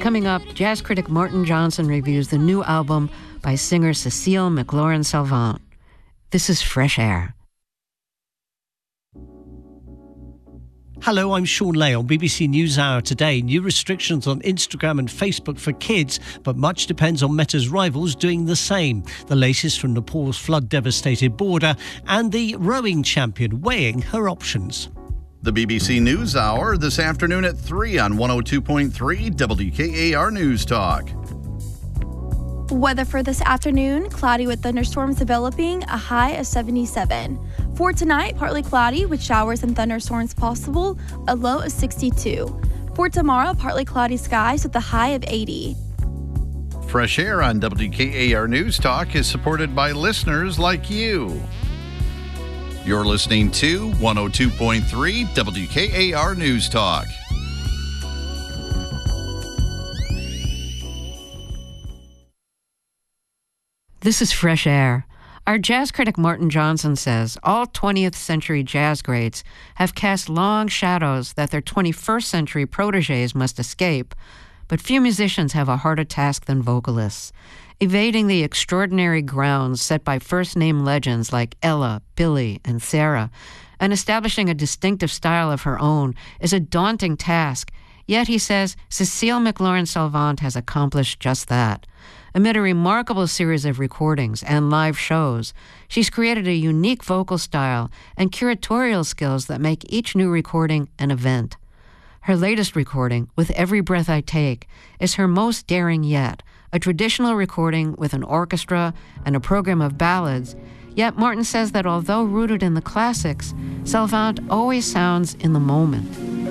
Coming up, jazz critic Martin Johnson reviews the new album by singer Cecile McLorin-Salvant. This is Fresh Air. Hello, I'm Sean Lay on BBC NewsHour today. New restrictions on Instagram and Facebook for kids, but much depends on Meta's rivals doing the same. The latest from Nepal's flood-devastated border and the rowing champion weighing her options. The BBC NewsHour this afternoon at 3 on 102.3 WKAR News Talk. Weather for this afternoon, cloudy with thunderstorms developing, a high of 77. For tonight, partly cloudy with showers and thunderstorms possible, a low of 62. For tomorrow, partly cloudy skies with a high of 80. Fresh Air on WKAR News Talk is supported by listeners like you. You're listening to 102.3 WKAR News Talk. This is Fresh Air. Our jazz critic Martin Johnson says all 20th century jazz greats have cast long shadows that their 21st century protégés must escape, but few musicians have a harder task than vocalists. Evading the extraordinary grounds set by first-name legends like Ella, Billy, and Sarah, and establishing a distinctive style of her own is a daunting task. Yet, he says, Cecile McLorin-Salvant has accomplished just that. Amid a remarkable series of recordings and live shows, she's created a unique vocal style and curatorial skills that make each new recording an event. Her latest recording, With Every Breath I Take, is her most daring yet, a traditional recording with an orchestra and a program of ballads. Yet Martin says that although rooted in the classics, Salvant always sounds in the moment.